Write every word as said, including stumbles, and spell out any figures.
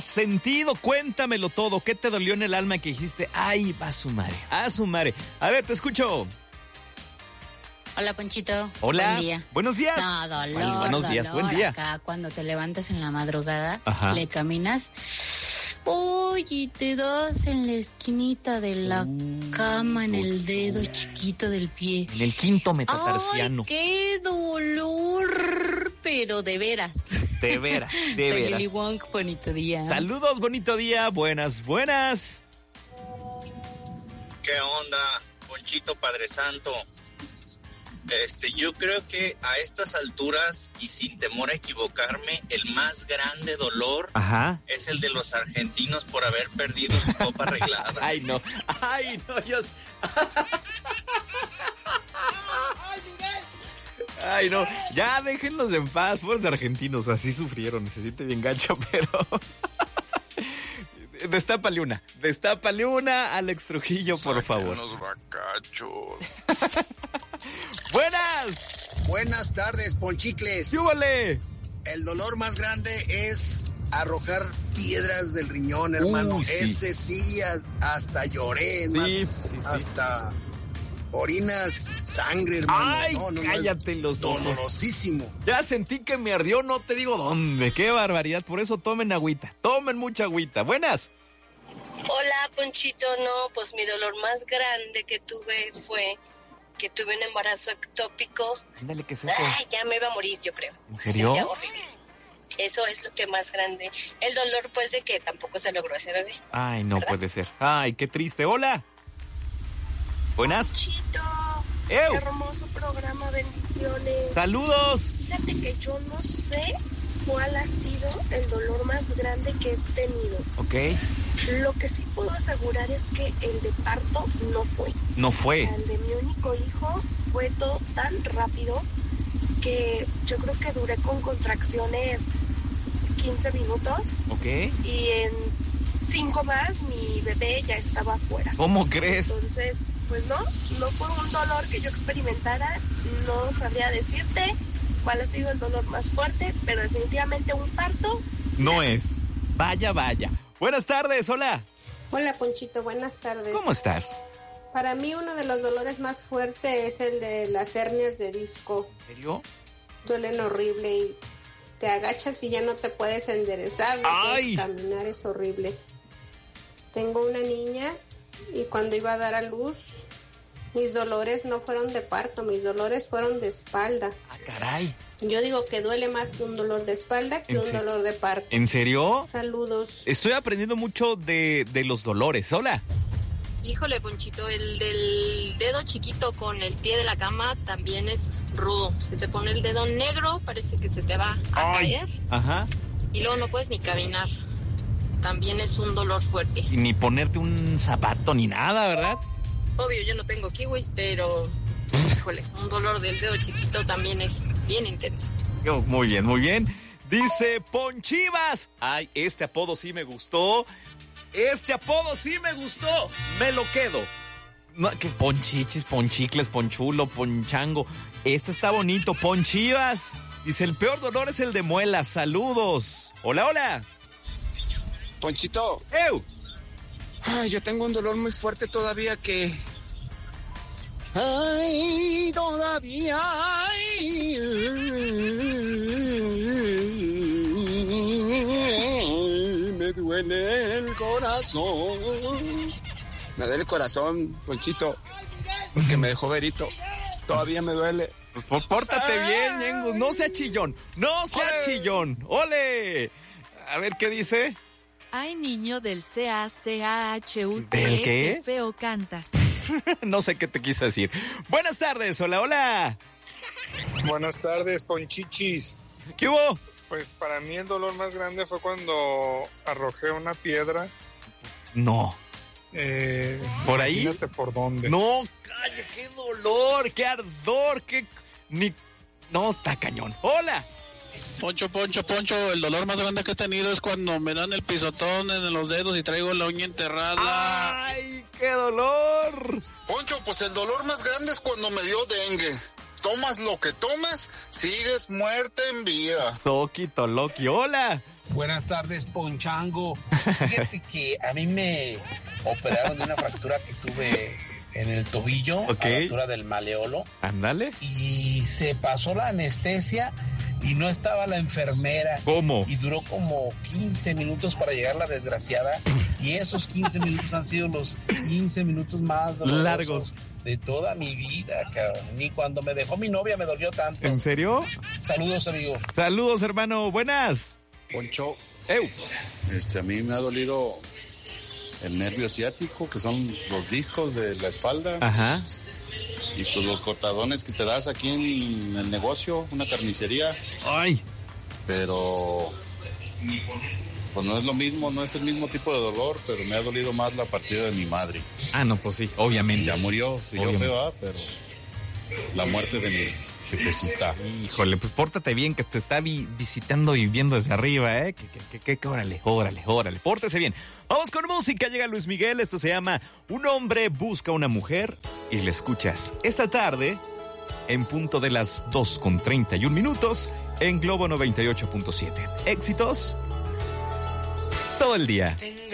sentido? Cuéntamelo todo. ¿Qué te dolió en el alma que dijiste? Ay, va a su madre, a su madre. A ver, te escucho. Hola, Ponchito. Hola. Buen día. Buenos días. No, dolor, Bueno, buenos días, dolor. buen día. Acá, cuando te levantas en la madrugada, Ajá. le caminas, uy, y te das en la esquinita de la Uh, cama, en el dedo dulzura. chiquito del pie. En el quinto metatarsiano. ¡Ay, qué dolor! Pero de veras. De veras, de Soy veras. Lili Wong, bonito día. Saludos, bonito día. Buenas, buenas. ¿Qué onda, Ponchito Padre Santo? Este, yo creo que a estas alturas y sin temor a equivocarme, el más grande dolor Ajá. es el de los argentinos por haber perdido su copa arreglada. Ay, no. Ay, no, Dios. Ay, no. Ya déjenlos en paz, pobres argentinos. Así sufrieron. Se siente bien gacho, pero... Destápale una. Destápale una, Alex Trujillo, por favor. Unos bacachos. ¡Buenas! Buenas tardes, Ponchicles. ¡Yúbale! El dolor más grande es arrojar piedras del riñón, hermano. Uy, sí. Ese sí, a- hasta lloré, más, Sí, sí, sí. hasta orinas sangre, hermano. ¡Ay, No, no, no, cállate es los dos! dolorosísimo. Ya sentí que me ardió, no te digo dónde. ¡Qué barbaridad! Por eso tomen agüita. Tomen mucha agüita. ¡Buenas! Hola, Ponchito. No, pues mi dolor más grande que tuve fue que tuve un embarazo ectópico. Ándale, ¿qué es eso? Ay, ya me iba a morir, yo creo. ¿En serio? Ya horrible. Eso es lo que más grande. El dolor, pues, de que tampoco se logró ese bebé. Ay, no ¿verdad? puede ser. Ay, qué triste. ¡Hola! Buenas. Ponchito, ¡Ew! hermoso programa, bendiciones. ¡Saludos! Fíjate que yo no sé cuál ha sido el dolor más grande que he tenido. Ok. Lo que sí puedo asegurar es que el de parto no fue. No O fue. sea, el de mi único hijo fue todo tan rápido que yo creo que duré con contracciones quince minutos Ok. y en cinco más mi bebé ya estaba afuera. ¿Cómo crees? Entonces, pues no, no fue un dolor que yo experimentara, no sabría decirte cuál ha sido el dolor más fuerte, pero definitivamente un parto. No es. Vaya, vaya. Buenas tardes, hola. Hola, Ponchito, buenas tardes. ¿Cómo estás? Para mí uno de los dolores más fuertes es el de las hernias de disco. ¿En serio? Duelen horrible y te agachas y ya no te puedes enderezar, no ¡Ay! puedes caminar, es horrible. Tengo una niña y cuando iba a dar a luz, mis dolores no fueron de parto, mis dolores fueron de espalda. Ah, caray. Yo digo que duele más un dolor de espalda que ¿En un serio? dolor de parto. ¿En serio? Saludos. Estoy aprendiendo mucho de, de los dolores. Hola. Híjole, Ponchito, el del dedo chiquito con el pie de la cama también es rudo. Se te pone el dedo negro, parece que se te va a Ay. caer Ajá. y luego no puedes ni caminar. También es un dolor fuerte. Y ni ponerte un zapato ni nada, ¿verdad? Obvio, yo no tengo kiwis, pero híjole, un dolor del dedo chiquito también es bien intenso. Oh, muy bien, muy bien. Dice Ponchivas. Ay, este apodo sí me gustó. Este apodo sí me gustó. Me lo quedo. No, que ponchichis, ponchicles, ponchulo, ponchango. Este está bonito. Ponchivas. Dice, el peor dolor es el de muelas. Saludos. Hola, hola. Ponchito. ¡Ew! Ay, yo tengo un dolor muy fuerte todavía que... Ay, todavía... Ay, me duele el corazón. Me duele el corazón, Ponchito, porque me dejó Verito. Todavía me duele. Pues pórtate bien, Ñengus. No sea chillón. No sea ¡Ole! chillón. ¡Ole! A ver, ¿qué dice? Ay, niño del C A C A H U T. ¿Del qué? Qué feo cantas. No sé qué te quiso decir. Buenas tardes. Hola, hola. Buenas tardes, Ponchichis. ¿Qué hubo? Pues para mí el dolor más grande fue cuando arrojé una piedra. No. Eh, ¿Por ahí? Imagínate por dónde. No, calla, qué dolor, qué ardor, qué... Ni... No, está cañón. Hola. Poncho, Poncho, Poncho, el dolor más grande que he tenido es cuando me dan el pisotón en los dedos y traigo la uña enterrada. ¡Ay, qué dolor! Poncho, pues el dolor más grande es cuando me dio dengue. Tomas lo que tomas, sigues muerte en vida. Soquito, Loki, hola. Buenas tardes, Ponchango. Fíjate que a mí me operaron de una fractura que tuve en el tobillo, okay. a la altura del maleolo. Ándale. Y se pasó la anestesia y no estaba la enfermera. ¿Cómo? Y duró como quince minutos para llegar la desgraciada. Y esos quince minutos han sido los quince minutos más dolorosos largos de toda mi vida, cabrón. Ni cuando me dejó mi novia me dolió tanto. ¿En serio? Saludos, amigo. Saludos, hermano. Buenas. Poncho. Ew. Este, a mí me ha dolido el nervio ciático, que son los discos de la espalda. Ajá. Y pues los cortadones que te das aquí en el negocio, una carnicería. Ay. Pero pues no es lo mismo, no es el mismo tipo de dolor, pero me ha dolido más la partida de mi madre. Ah, no, pues sí, obviamente. Ya murió, sí, yo sé, va, pero la muerte de mi jefecita. Híjole, pues pórtate bien, que te está vi- visitando y viendo desde arriba, ¿eh? Que, que, que, que, que órale, órale, órale, pórtese bien. Vamos con música, llega Luis Miguel, esto se llama Un hombre busca una mujer y le escuchas esta tarde en punto de las dos con treinta y un minutos en Globo noventa y ocho punto siete. Éxitos todo el día.